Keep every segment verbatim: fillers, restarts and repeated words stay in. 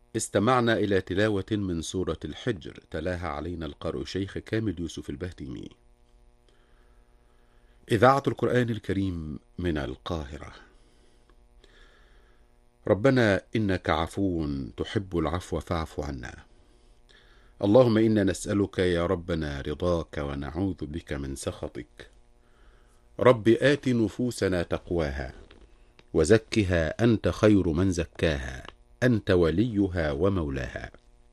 استمعنا إلى تلاوة من سورة الحجر، تلاها علينا القارئ شيخ كامل يوسف البهتيمي. إذاعة القرآن الكريم من القاهرة. ربنا إنك عفو تحب العفو فاعف عنا. اللهم إنا نسألك يا ربنا رضاك ونعوذ بك من سخطك. رب آت نفوسنا تقواها وزكها أنت خير من زكاها، أنت وليها ومولاها.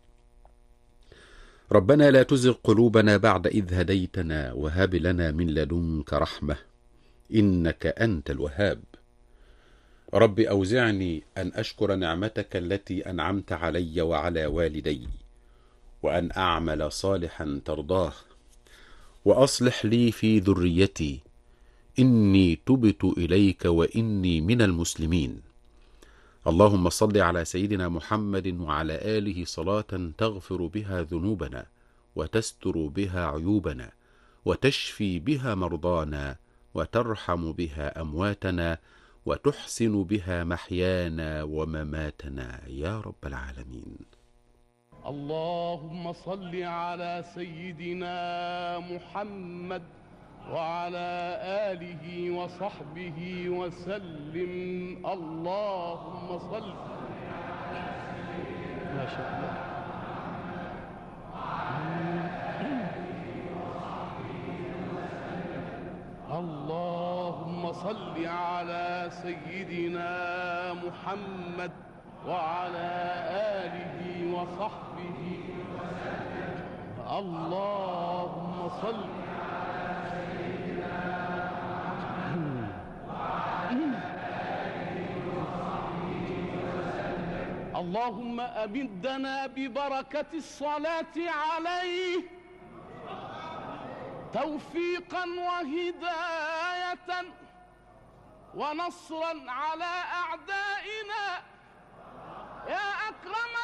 ربنا لا تزغ قلوبنا بعد إذ هديتنا وهب لنا من لدنك رحمة إنك أنت الوهاب. رب أوزعني أن أشكر نعمتك التي أنعمت علي وعلى والدي، وأن أعمل صالحا ترضاه، وأصلح لي في ذريتي إني تبت إليك وإني من المسلمين. اللهم صل على سيدنا محمد وعلى آله صلاة تغفر بها ذنوبنا وتستر بها عيوبنا وتشفي بها مرضانا وترحم بها أمواتنا وتحسن بها محيانا ومماتنا يا رب العالمين. اللهم صل على سيدنا محمد وعلى آله وصحبه وسلم. اللهم صل. ما شاء الله. اللهم صل على سيدنا محمد وعلى آله وصحبه وسلم. اللهم صل. اللهم أمدنا ببركة الصلاة عليه توفيقا وهداية ونصرا على أعدائنا يا أكرم